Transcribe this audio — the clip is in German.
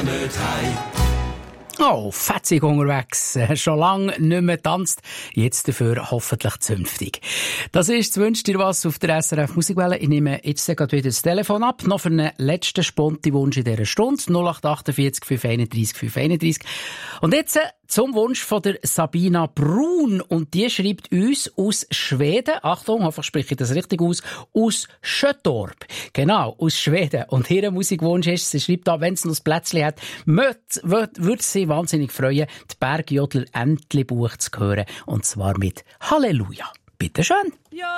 mit heim. Oh, fetzig unterwegs. Schon lange nicht mehr tanzt. Jetzt dafür hoffentlich zünftig. Das ist «Wünscht dir was» auf der SRF Musikwelle. Ich nehme jetzt gerade wieder das Telefon ab. Noch für einen letzten spontanen Wunsch in dieser Stunde. 0848 531 531. Und jetzt zum Wunsch von der Sabina Brun. Und die schreibt uns aus Schweden. Achtung, hoffentlich spreche ich das richtig aus Schötorp. Genau, aus Schweden. Und ihr Musikwunsch ist, sie schreibt da, wenn es noch ein Plätzchen hat, würde sie wahnsinnig freuen, die Bergjodler Entlebuch zu hören. Und zwar mit Halleluja. Bitte schön. Ja.